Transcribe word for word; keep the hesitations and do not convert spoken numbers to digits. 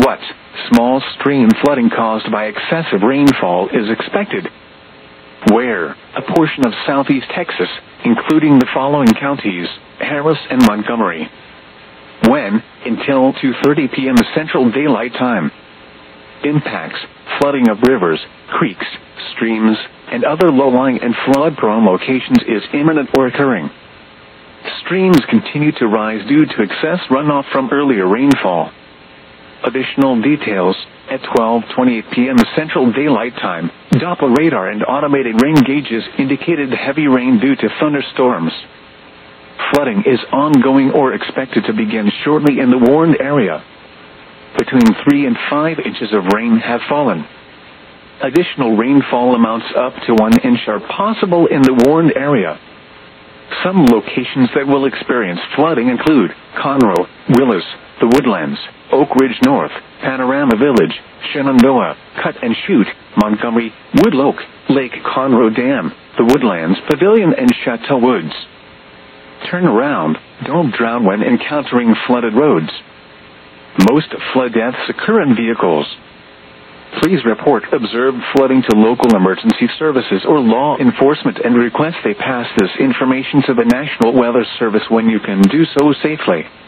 What? Small stream flooding caused by excessive rainfall is expected. Where? A portion of southeast Texas, including the following counties: Harris and Montgomery. When? Until two thirty p m Central Daylight Time. Impacts: flooding of rivers, creeks, streams, and other low-lying and flood-prone locations is imminent or occurring. Streams continue to rise due to excess runoff from earlier rainfall. Additional details: at twelve twenty-eight p m Central Daylight Time, Doppler radar and automated rain gauges indicated heavy rain due to thunderstorms. Flooding is ongoing or expected to begin shortly in the warned area. Between three and five inches of rain have fallen. Additional rainfall amounts up to one inch are possible in the warned area. Some locations that will experience flooding include Conroe, Willis, the Woodlands, Oak Ridge North, Panorama Village, Shenandoah, Cut and Shoot, Montgomery, Woodloch, Lake Conroe Dam, the Woodlands Pavilion, and Chateau Woods. Turn around. Don't drown when encountering flooded roads. Most flood deaths occur in vehicles. Please report observed flooding to local emergency services or law enforcement and request they pass this information to the National Weather Service when you can do so safely.